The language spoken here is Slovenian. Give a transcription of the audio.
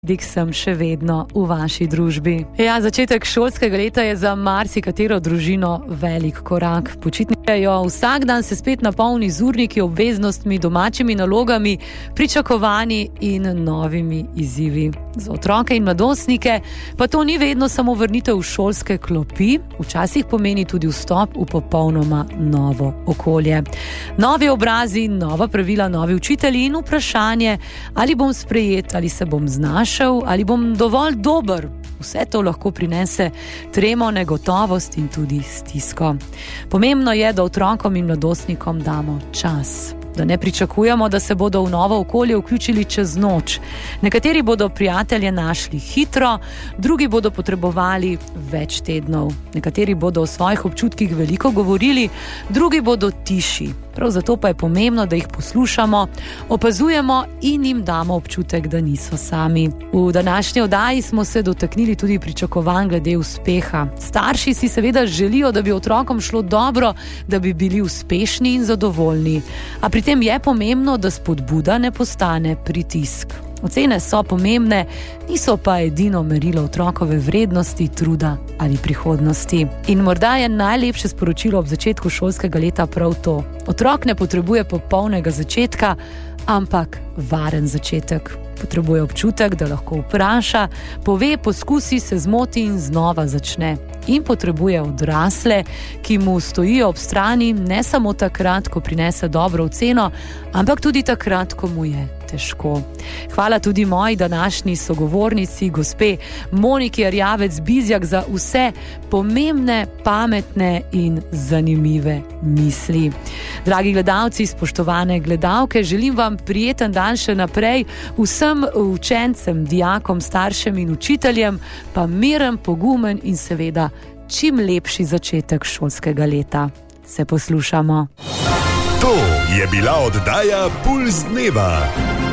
dik sem še vedno v vaši družbi. Ja, začetek šolskega leta je za marsikatero družino velik korak. Počitnijo vsak dan, se spet napolni z urniki, obveznostmi, domačimi nalogami, pričakovanji in novimi izzivi. Za otroke in mladostnike pa to ni vedno samo vrnitev v šolske klopi, včasih pomeni tudi vstop v popolnoma novo okolje. Novi obrazi, nova pravila, novi učitelji in vprašanje, ali bom sprejet, ali se bom znašel, ali bom dovolj dober. Vse to lahko prinese tremo, negotovost in tudi stisko. Pomembno je, da otrokom in mladostnikom damo čas. Da ne pričakujemo, da se bodo v novo okolje vključili čez noč. Nekateri bodo prijatelje našli hitro, drugi bodo potrebovali več tednov. Nekateri bodo o svojih občutkih veliko govorili, drugi bodo tiši. Prav zato pa je pomembno, da jih poslušamo, opazujemo in jim damo občutek, da niso sami. V današnji oddaji smo se dotaknili tudi pričakovanj glede uspeha. Starši si seveda želijo, da bi otrokom šlo dobro, da bi bili uspešni in zadovoljni. A pri tem je pomembno, da spodbuda ne postane pritisk. Ocene so pomembne, niso pa edino merilo otrokove vrednosti, truda ali prihodnosti. In morda je najlepše sporočilo ob začetku šolskega leta prav to. Otrok ne potrebuje popolnega začetka, ampak varen začetek. Potrebuje občutek, da lahko vpraša, pove, poskusi, se zmoti in znova začne. In potrebuje odrasle, ki mu stojijo ob strani ne samo takrat, ko prinese dobro oceno, ampak tudi takrat, ko mu je težko. Hvala tudi moji današnji sogovornici, gospe Moniki Erjavec-Bizjak, za vse pomembne, pametne in zanimive misli. Dragi gledalci, spoštovane gledalke, želim vam prijeten dan še naprej, vsem učencem, dijakom, staršem in učiteljem pa miren, pogumen in seveda čim lepši začetek šolskega leta. Se poslušamo. To je bila oddaja Pulz dneva.